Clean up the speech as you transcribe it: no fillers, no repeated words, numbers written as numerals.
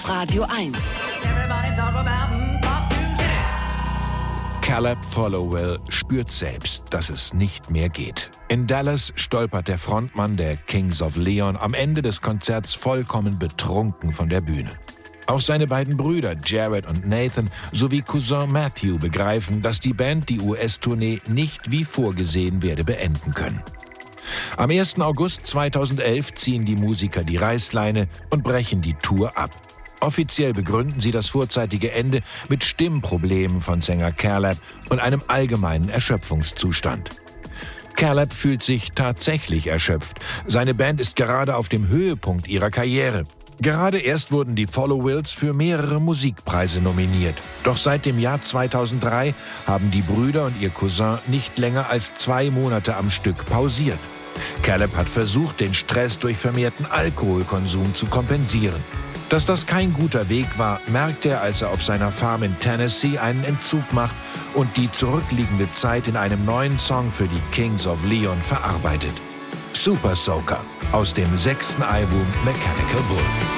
auf Radio 1. Caleb Followill spürt selbst, dass es nicht mehr geht. In Dallas stolpert der Frontmann der Kings of Leon am Ende des Konzerts vollkommen betrunken von der Bühne. Auch seine beiden Brüder Jared und Nathan sowie Cousin Matthew begreifen, dass die Band die US-Tournee nicht wie vorgesehen werde beenden können. Am 1. August 2011 ziehen die Musiker die Reißleine und brechen die Tour ab. Offiziell begründen sie das vorzeitige Ende mit Stimmproblemen von Sänger Caleb und einem allgemeinen Erschöpfungszustand. Caleb fühlt sich tatsächlich erschöpft. Seine Band ist gerade auf dem Höhepunkt ihrer Karriere. Gerade erst wurden die Followills für mehrere Musikpreise nominiert. Doch seit dem Jahr 2003 haben die Brüder und ihr Cousin nicht länger als 2 Monate am Stück pausiert. Caleb hat versucht, den Stress durch vermehrten Alkoholkonsum zu kompensieren. Dass das kein guter Weg war, merkt er, als er auf seiner Farm in Tennessee einen Entzug macht und die zurückliegende Zeit in einem neuen Song für die Kings of Leon verarbeitet. Super Soaker aus dem 6. Album Mechanical Bull.